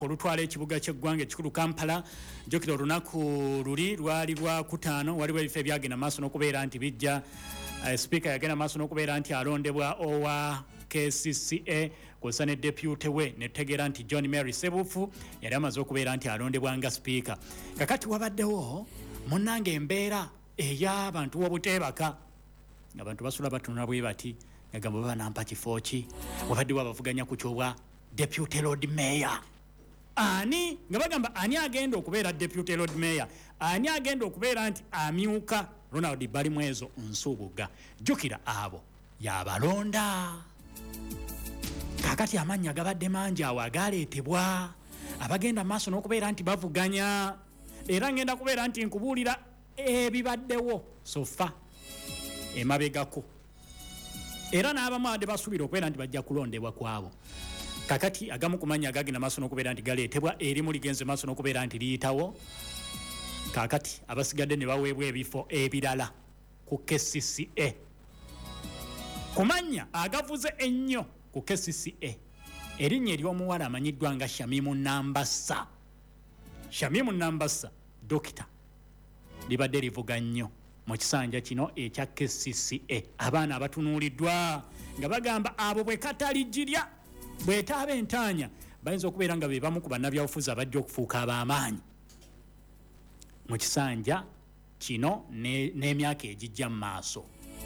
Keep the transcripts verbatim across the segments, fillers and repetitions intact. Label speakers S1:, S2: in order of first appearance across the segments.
S1: olutwala ekibuga ky'eggwanga ekikulu Kampala. Jjukira olunaku luli lwali lwa kutaano waliwo ebifo ebyagenda maaso n'okubeera nti bijja. Uh, Speaker yagenda maaso n'okubeera nti alondebwa owa K C C A kw'ossa ne deputy we ne tutegeera nti John Mary Sebufu yali amaze okubeera nti alondebwa nga Speaker. Kakati wabaddewo munnange embeera ey'abantu w'obuteebaka abantu basula batunula bwe bati ngagamba baba nampa kifo ki wabaddewo abavuganya ku kyobwa Deputy Lord Mayor. Ani nga bagamba ani agenda okubeera Deputy Lord Mayor, ani agenda okubeera nti amyuka Ronald Balimwezo Nsubuga. Jjukira abo yabalonda. Kakati amanya gabadde mangi awo agaleetebwa abagenda maaso n'okubeera nti bavuganya. Era ngenda kubeera nti nkubuulira ebibaddewo sofa emabegako. Era n'abamu abadde basuubira okubeera nti bajja kulondebwa kwabo. Kakati agamu kumanya agagenda maaso n'okubeera nti galeetebwa erimu ligenze maaso n'okubeera nti liyitawo. Kakati abasigadde ne baweebwa ebifo ebirala ku K C C A. Kumanya agavuze ennyo ku K C C A erinnya ery'omuwala amanyiddwa nga Shamimu Nambassa. Shamimu Nambassa dokita libadde livuga nnyo mu kisanja kino ekya K C C A. Abaana abatunuuliddwa nga bagamba abo bwe katalijirya bwetaaba entaanya bayinza okubeera nga be bamu ku bannabyabufuzi abajja okufuuka ab'amaanyi mu kisanja kino n'emyaka egijja mu maaso.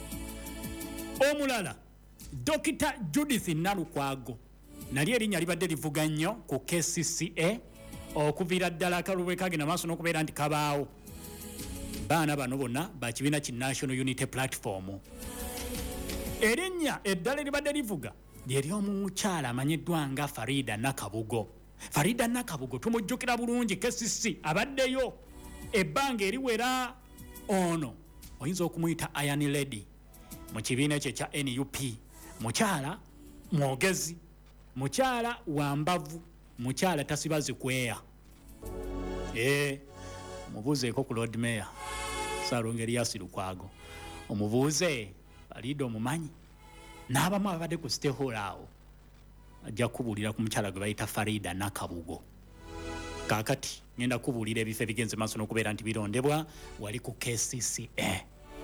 S1: Omulala Dokita Judith Nalukwago nali erinnya libadde livuga nnyo ku K C C A okuviira ddala akalulu kagenda maaso n'okubeera nti kabaawo. Baana bano bonna ba kibiina ki National Unity Platform. Erinnya eddala libadde livuga lyeri omukyala amanyiddwa nga Farida Nakabugo. Farida Nakabugo tumujjukira bulungi K C C abaddeyo ebbanga eriwera. Ono oyinza okumuyita Iron Lady mu kibiina kye kya N U P. Mukyala mwogezi, mukyala wambavu, mukyala tasiba zikweya. Eh, mubuuzeeko ku Lord Mayor Ssaalongo Lukwago. Omubuuze aliido omumanyi. N'abamu abadde ku State Hall awo ajja kubuulira ku mukyala gwe bayita Farida Nakabugo. Kaakati ngenda kubuulira ebifo ebigenze maaso n'okubeera nti birondebwa wali ku K C C A.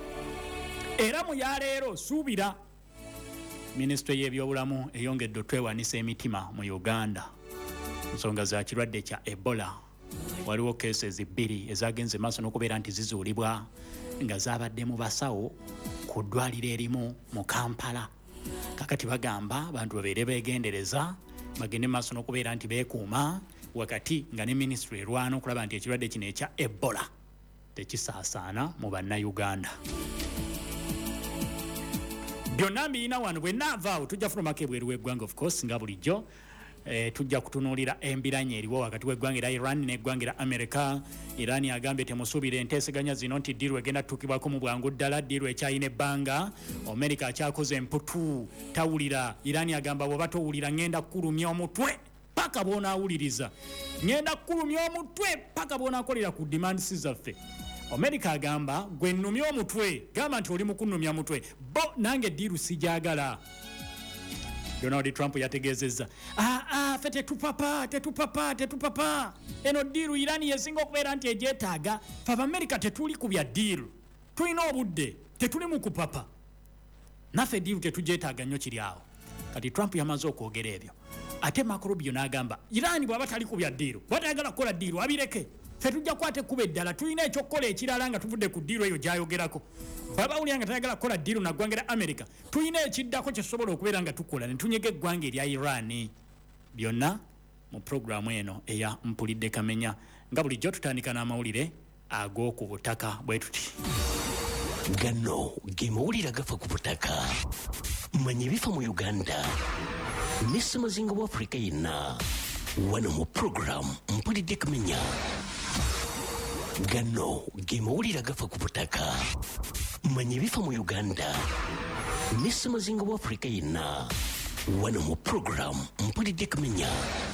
S1: Era mu yaleero suubira Ministry y'ebyobulamu eyongedde otwewanisa emitima mu Uganda nsonga za kirwadde kya Ebola. Waliwo cases bbiri ezagenze maaso n'okubeera nti zizuulibwa nga zaabadde mu basawo ku ddwaliro erimu mu Kampala. Kakati bagamba abantu babeere beegendereza bagende maaso n'okubeera nti beekuuma wakati nga ne ministry erwana okulaba nti ekirwadde kino ekya Ebola tekisaasaana mu bannayuganda. Byonna mbiyina wano bwe naavaawo tujja fulumako ebweru w'eggwanga of course nga bulijjo. E, tujja kutunuulira embiranye eriwo wakati w'eggwanga erya Iran n'eggwanga erya America. Iran agambye temusuubira enteeseganya zino nti ddiiru egenda tutukibwako mu bwangu ddala, ddiiru ekyayina ebbanga. America akyakoze emputu tawulira. Iran agamba bw'oba towulira ngenda kukulumya omutwe paka bw'onaawuliriza, ngenda kukulumya omutwe paka bw'onaakolera ku demands zaffe. America agamba gwe nnumya omutwe gamba nti oli mu kunnumya mutwe bo nange ddiiru sijagala. Donald Trump yategeezezza ah ah fe tetupapa tetupapa tetupapa eno ddiiru Iran yesinga okubeera nti egyetaaga fa America tetuli ku bya ddiiru, tulina obudde tetuli mu kupapa naffe ddiiru tetugyetaaga nnyo kiri awo. Kati Trump yamaze okwogera ebyo ate Marco Rubio n'agamba Iran bw'aba tali ku bya ddiiru batayagala kukola ddiiru abireke fe tujja kwate kuba eddala tulina ekyokukola ekirala nga tuvudde ku ddiiru eyo gyayogerako. Baba uli nga tayagala kukola ddiiru na ggwanga lya America tulina ekiddako kye tusobola okubeera nga tukola ne tunyega eggwanga erya Iran. Byonna mu programu eno eya Mpulidde Kamenya nga bulijjo tutandika n'amawulire ag'oku butaka bwe tuti.
S2: Gano ge mawulire agafa ku butaka manya ebifa mu Uganda ne Ssemazinga wa Afrika yenna wano mu programu Mpulidde Kamenya. Gano ge mawulire agafa ku butaka manya ebifa mu Uganda ne Ssemazinga wa Afrika yenna wano mu programu Mpulidde Kamenya.